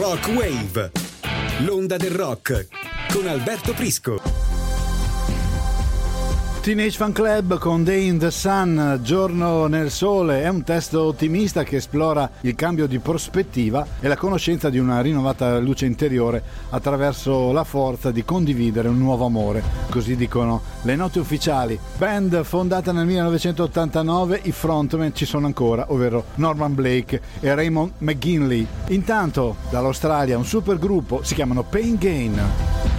Rock Wave, l'onda del rock con Alberto Prisco. Teenage Fan Club con Day in the Sun, Giorno nel Sole, è un testo ottimista che esplora il cambio di prospettiva e la conoscenza di una rinnovata luce interiore attraverso la forza di condividere un nuovo amore, così dicono le note ufficiali. Band fondata nel 1989, i frontman ci sono ancora, ovvero Norman Blake e Raymond McGinley. Intanto dall'Australia un supergruppo, si chiamano Pain Gain.